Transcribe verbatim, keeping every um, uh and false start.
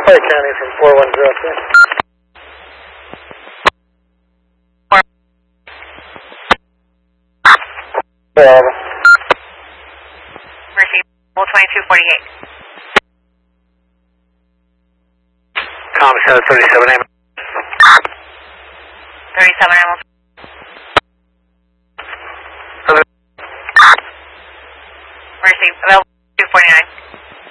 Clay County from four one zero three. Yeah. Receive twenty-two forty-eight. Com Center thirty-seven A. thirty-seven,